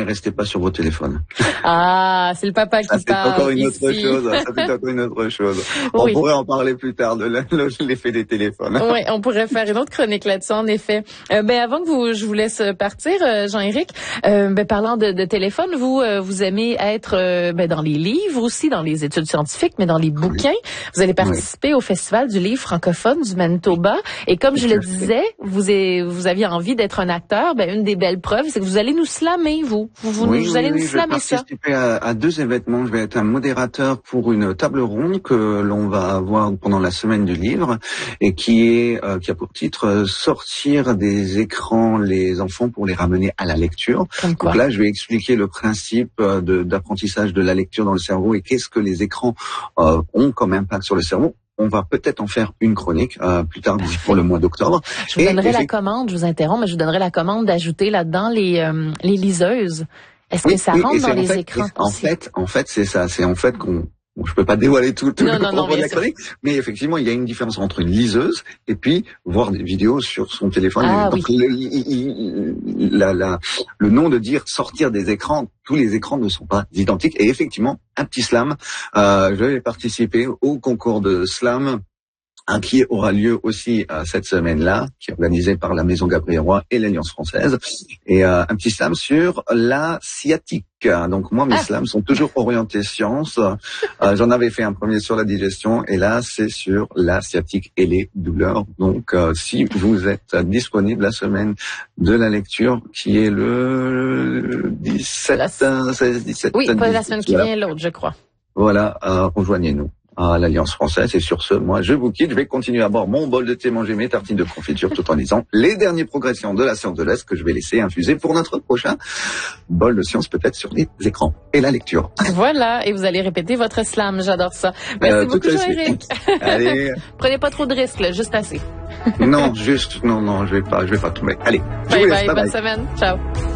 restez pas sur vos téléphones. Ah, c'est le papa qui c'est parle encore une ici. autre chose. Ça, c'est encore une autre chose. Oui. On pourrait en parler plus tard de l'effet des téléphones. Oui, on pourrait faire une autre chronique là-dessus, en effet. Avant que je vous laisse partir, Jean-Éric, parlant de téléphone, vous aimez être dans les livres aussi, dans les études scientifiques, mais dans les bouquins. Vous allez participer au Festival du livre francophone du Manitoba. Et comme je le disais, vous aviez envie d'être un acteur. Une des belles preuves, c'est que vous allez nous slammer, vous allez nous slammer ça. Je vais participer à 2 événements. Je vais être un modérateur pour une table ronde que l'on va avoir pendant la semaine du livre et qui a pour titre sortir des écrans les enfants pour les ramener à la lecture. Donc là, je vais expliquer le principe d'apprentissage de la lecture dans le cerveau et qu'est-ce que les écrans ont comme impact sur le cerveau. On va peut-être en faire une chronique plus tard pour le mois d'octobre. Je vous donnerai la commande, je vous interromps, mais je vous donnerai la commande d'ajouter là-dedans les liseuses. Est-ce que ça rentre dans les écrans aussi? En fait, c'est ça. C'est en fait qu'on... Bon, je peux pas dévoiler tout le propos de la chronique, mais effectivement, il y a une différence entre une liseuse et puis voir des vidéos sur son téléphone. Donc, le nom de dire sortir des écrans, tous les écrans ne sont pas identiques. Et effectivement, un petit slam. Je vais participer au concours de slam qui aura lieu aussi cette semaine-là, qui est organisé par la Maison Gabriel Roy et l'Alliance française, et un petit slam sur la sciatique. Donc moi, mes slams sont toujours orientés science. J'en avais fait un premier sur la digestion, et là, c'est sur la sciatique et les douleurs. Donc, si vous êtes disponible la semaine de la lecture, qui est le 17, 16, 17... Oui, pas la semaine qui vient, l'autre, je crois. Voilà, rejoignez-nous à l'Alliance française. Et sur ce, moi, je vous quitte. Je vais continuer à boire mon bol de thé, manger mes tartines de confiture tout en lisant les dernières progressions de la science de l'Est que je vais laisser infuser pour notre prochain bol de science, peut-être sur les écrans et la lecture. Voilà. Et vous allez répéter votre slam. J'adore ça. Merci beaucoup, Jean-Éric. Allez. Prenez pas trop de risques, là, juste assez. Non, je vais pas tomber. Allez. Bye bye. Bonne semaine. Ciao.